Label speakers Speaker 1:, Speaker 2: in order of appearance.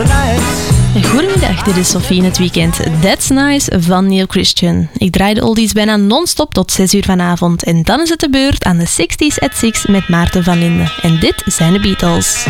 Speaker 1: tonight.
Speaker 2: Goedemiddag, dit is Sophie in het weekend. That's Nice van Neil Christian. Ik draai de oldies bijna non-stop tot 6 uur vanavond. En dan is het de beurt aan de 60s at 6 met Maarten van Linden. En dit zijn de Beatles.